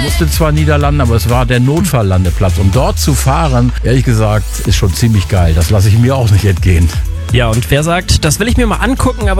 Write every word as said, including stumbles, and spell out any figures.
musste zwar niederlanden, aber es war der Notfalllandeplatz. Und dort zu fahren, ehrlich gesagt, ist schon ziemlich geil. Das lasse ich mir auch nicht entgehen. Ja, und wer sagt, das will ich mir mal angucken, aber